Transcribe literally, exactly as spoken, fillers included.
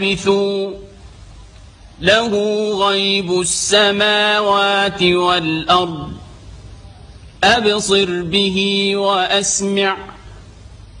لبثوا له غيب السماوات والأرض أبصر به وأسمع